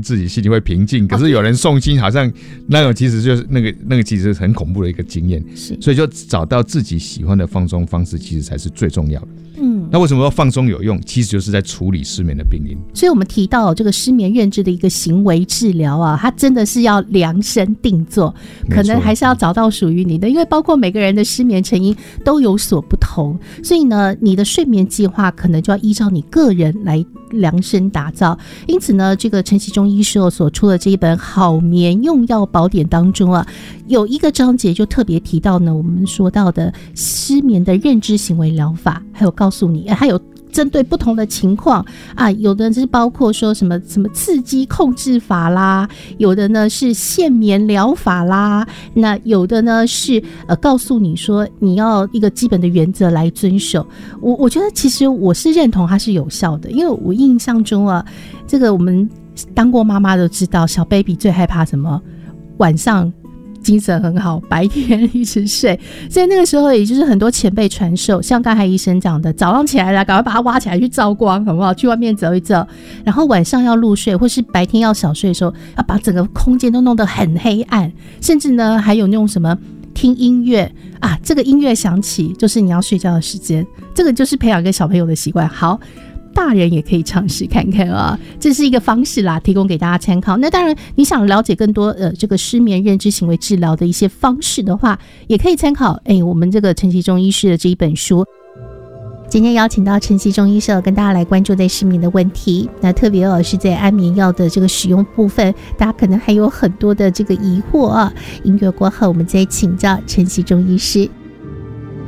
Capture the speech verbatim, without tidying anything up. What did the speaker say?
自己心里会平静，可是有人诵经好像那种其实就是那个那个其实是很恐怖的一个经验，所以就找到自己喜欢的放松方式其实才是最重要的。嗯，那为什么说放松有用？其实就是在处理失眠的病因。 所以我们提到这个失眠认知的一个行为治疗啊，它真的是要量身定做，可能还是要找到属于你的，因为包括每个人的失眠成因都有所不同，所以呢，你的睡眠计划可能就要依照你个人来量身打造。因此呢，这个陈其中医师所出的这一本《好眠用药宝典》当中啊，有一个章节就特别提到呢，我们说到的失眠的认知行为疗法，还有告诉你，还有针对不同的情况啊，有的是包括说什么什么刺激控制法啦，有的呢是限眠疗法啦，那有的呢是呃告诉你说你要一个基本的原则来遵守。我我觉得其实我是认同它是有效的，因为我印象中啊，这个我们当过妈妈都知道，小 baby 最害怕什么？晚上精神很好，白天一直睡，所以那个时候也就是很多前辈传授，像刚才医生讲的，早上起来了赶快把它挖起来去照光，好不好？去外面走一走，然后晚上要入睡或是白天要小睡的时候，要把整个空间都弄得很黑暗，甚至呢还有那种什么听音乐啊，这个音乐响起就是你要睡觉的时间，这个就是培养一个小朋友的习惯。好，大人也可以尝试看看啊，这是一个方式啦，提供给大家参考。那当然，你想了解更多呃这个失眠认知行为治疗的一些方式的话，也可以参考哎我们这个陈其中医师的这一本书。今天邀请到陈其中医师跟大家来关注在失眠的问题，那特别哦是在安眠药的这个使用部分，大家可能还有很多的这个疑惑啊。音乐过后，我们再请教陈其中医师。